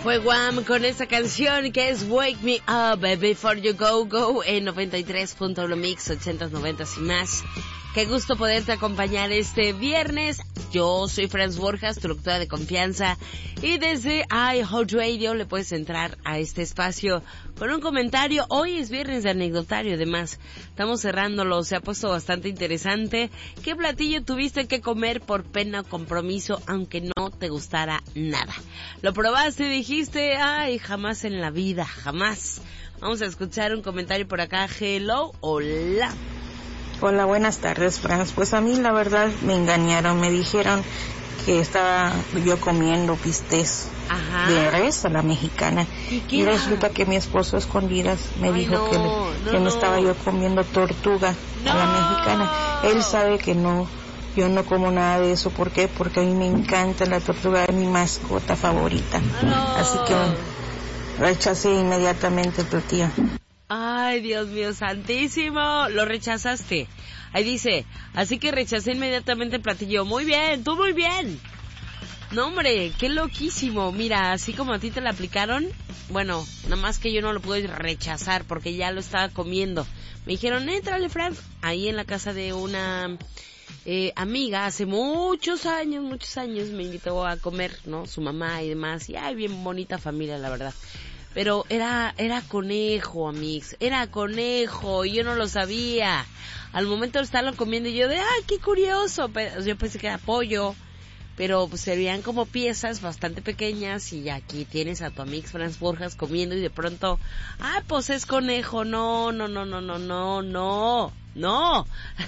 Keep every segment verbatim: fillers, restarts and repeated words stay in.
Fue Wham con esta canción que es Wake Me Up Before You Go Go en noventa y tres punto uno Mix, ochentas, noventas y más. Qué gusto poderte acompañar este viernes. Yo soy Franz Borjas, tu locutora de confianza, y desde iHeartRadio le puedes entrar a este espacio con un comentario. Hoy es viernes de anecdotario, además. Estamos cerrándolo, se ha puesto bastante interesante. ¿Qué platillo tuviste que comer por pena o compromiso, aunque no te gustara nada? Lo probaste y dijiste, ay, jamás en la vida, jamás. Vamos a escuchar un comentario por acá. Hello, hola. Hola, buenas tardes, Franz. Pues a mí la verdad me engañaron, me dijeron que estaba yo comiendo bistecs de res a la mexicana. ¿Y, y resulta que mi esposo a escondidas me Ay, dijo no, que, no, que no. me estaba yo comiendo tortuga no. a la mexicana. Él sabe que no, yo no como nada de eso. ¿Por qué? Porque a mí me encanta la tortuga, es mi mascota favorita. No. Así que rechacé inmediatamente el platillo. Ay, Dios mío santísimo, lo rechazaste. Ahí dice, así que rechacé inmediatamente el platillo. Muy bien, tú muy bien. No, hombre, qué loquísimo. Mira, así como a ti te la aplicaron, bueno, nada más que yo no lo pude rechazar porque ya lo estaba comiendo. Me dijeron, éntrale, Frank, ahí en la casa de una eh, amiga, hace muchos años, muchos años me invitó a comer, ¿no? Su mamá y demás, y ay, bien bonita familia, la verdad. Pero era, era conejo, amigos, era conejo, y yo no lo sabía. Al momento de estarlo comiendo, yo de, ¡ay, qué curioso! Pero yo pensé que era pollo, pero pues se veían como piezas bastante pequeñas, y aquí tienes a tu amigo Franz Borjas comiendo, y de pronto, ¡ah, pues es conejo! No, no, no, no, no, no, no, no.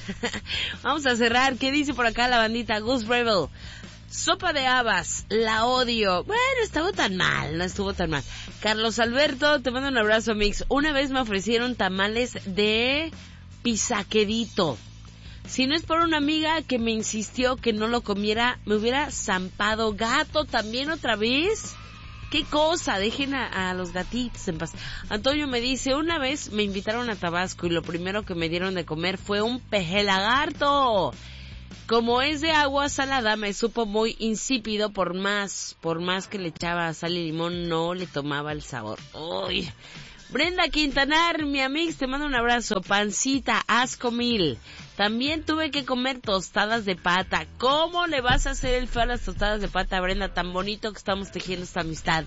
Vamos a cerrar. ¿Qué dice por acá la bandita? Goose Rebel. Sopa de habas, la odio. Bueno, estuvo tan mal, no estuvo tan mal. Carlos Alberto, te mando un abrazo, Mix. Una vez me ofrecieron tamales de pisaquerito. Si no es por una amiga que me insistió que no lo comiera, me hubiera zampado. Gato, también otra vez. ¿Qué cosa? Dejen a, a los gatitos en paz. Antonio me dice, una vez me invitaron a Tabasco y lo primero que me dieron de comer fue un peje lagarto. Como es de agua salada, me supo muy insípido, por más, por más que le echaba sal y limón, no le tomaba el sabor. Uy. Brenda Quintanar, mi amix, te mando un abrazo. Pancita, asco mil. También tuve que comer tostadas de pata. ¿Cómo le vas a hacer el feo a las tostadas de pata, Brenda? Tan bonito que estamos tejiendo esta amistad.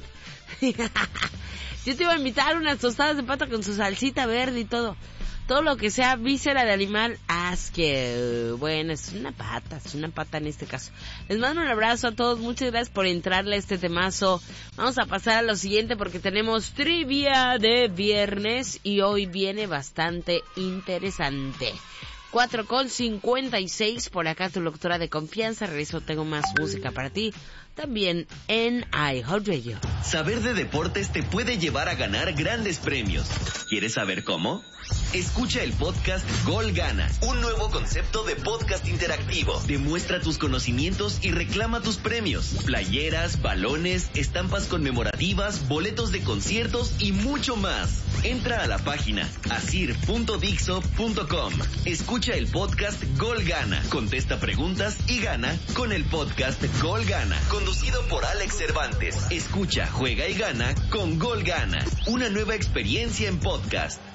Yo te iba a invitar unas tostadas de pata con su salsita verde y todo. Todo lo que sea víscera de animal, asque. Bueno, es una pata, es una pata en este caso. Les mando un abrazo a todos, muchas gracias por entrarle a este temazo. Vamos a pasar a lo siguiente porque tenemos trivia de viernes y hoy viene bastante interesante. cuatro con cincuenta y seis, por acá tu locutora de confianza. Regreso, tengo más música para ti, también en iHeartRadio. Saber de deportes te puede llevar a ganar grandes premios. ¿Quieres saber cómo? Escucha el podcast Gol Gana, un nuevo concepto de podcast interactivo. Demuestra tus conocimientos y reclama tus premios. Playeras, balones, estampas conmemorativas, boletos de conciertos y mucho más. Entra a la página asir punto dixo punto com. Escucha el podcast Gol Gana, contesta preguntas y gana con el podcast Gol Gana, conducido por Alex Cervantes. Escucha, juega y gana con Gol Gana, una nueva experiencia en podcast.